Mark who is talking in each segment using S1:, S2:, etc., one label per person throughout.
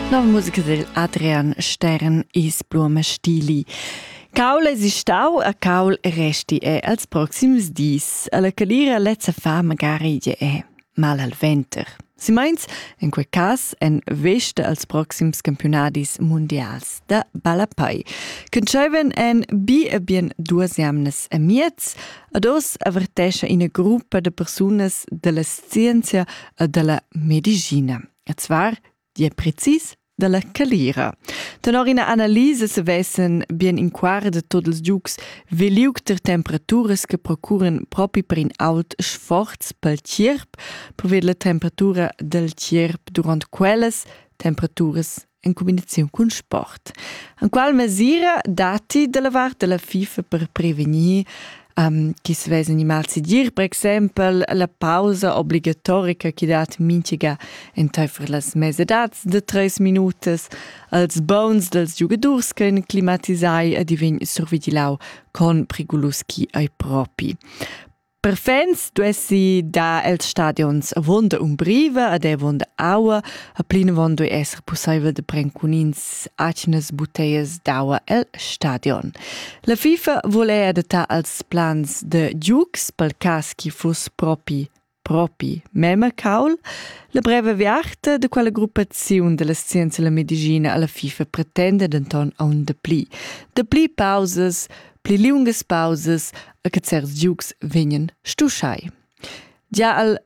S1: Nova musica del Adrian Stern is Blume Stili. Caul esistau a caul resti als proxims dis. Alla calira lezza fa magari mal al venter. Si meins, in quel cas, en vesta als proxims campionadis mundials da Balapai. Conceven en bien duas jamnes amiets, ad os avertescha in a gruppa de personas della scienza e della medicina. E zwar, die precis della calira. Tenor in analisa se vessen bien in quadre de tots els giucs veliugter temperaturas che procuren propi per in aut sforz pel tierp, per ver la temperatura del tierp durant quelles temperaturas in combinazione con sport. In qual mesura dati della vart della FIFA per prevenir che si vede animal si dir, per esempio, la pausa obligatorica che dat minchiga in teufer las mesedats de 3 minutos, als bones dels jugadors können climatisai e divin survigilau con priguluschi ai propi. Per fans duessi da els stadions a vonda umbriva ed vonda aua, a plina vonda esser possibile de prenkunins acines boteias d'aua el stadion. La FIFA volea adatta als plans de giucs pel cas chi fos propi mema caul, la breve viarta de quella gruppazione della scienza e la medicina alla FIFA pretende denton a un depli pauses, pli lungas pauses e che certs giucs venien stuschai. Già al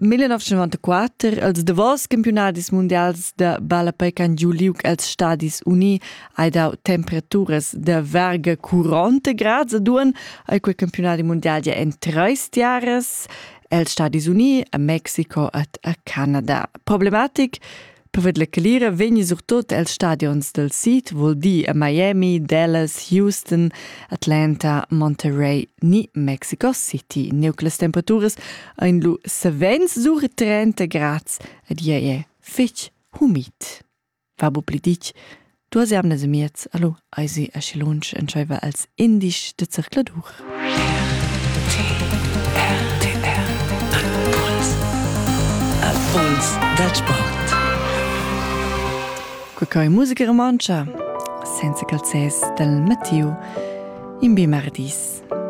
S1: 1994, als davos campionadis mundials de Balapai can giuliuc als Stadis Uni ai dau temperaturas de verga 40 grads aduan ai quei campionadi mundiali en 3 tiaras, els Stadis Uni, a Mexico et a Canada. Problematic, per ved la calira vegni surtot els stadions del sit, vol di a Miami, Dallas, Houston, Atlanta, Monterrey, ni Mexico City. Neucles temperaturas in lu savens sur 30 grads ed fetch humid. Vabo plidic, duas jamnes amiets, allo, eisi a schilunch entscheiva als indisch de Zirkladur.
S2: Puls del sport.
S1: Qualche musica romancia, senza calzes del Mattiu in bimardis.